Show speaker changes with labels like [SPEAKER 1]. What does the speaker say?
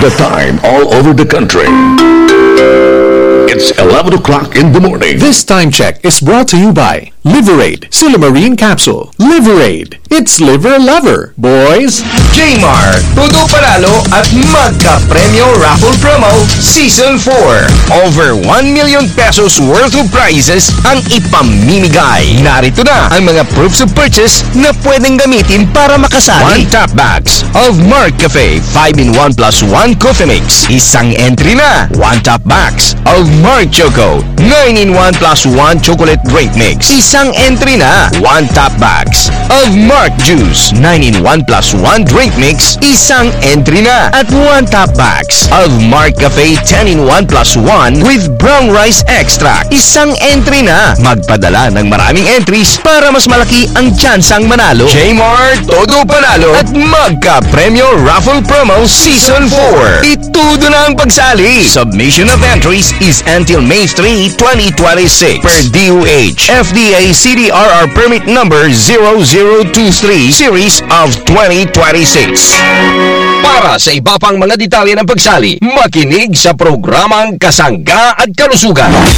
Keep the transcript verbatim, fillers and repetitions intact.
[SPEAKER 1] The time all over the country. It's eleven o'clock in the morning.
[SPEAKER 2] This time check is brought to you by Liverade Silamarine Capsule. Liverade. It's liver lover, boys.
[SPEAKER 3] J-Mart, Todo Panalo at Magka-Premyo Raffle Promo Season four. Over one million pesos worth of prizes ang ipamimigay. Narito na ang mga proofs of purchase na pwedeng gamitin para makasali. One top bags of Mark Cafe five in one plus one coffee mix. Isang entry na. One top bags of Mark Choco nine in one plus one chocolate grape mix. Isang entry na. One top bags of Mark Juice nine in one plus one drink mix. Isang entry na. At one top bags of Mark Cafe ten in one plus one with brown rice extract. Isang entry na. Magpadala ng maraming entries para mas malaki ang tsansang manalo. J-Mart, Todo Panalo at Magka-Premyo Raffle Promo Season four. Itudo na ang pagsali. Submission of entries is until May third, twenty twenty-six per D O H F D A C D R R permit number zero zero two three series of twenty twenty-six. Para sa iba pang mga detalye ng pagsali, makinig sa programang Kasangga at Kalusugan.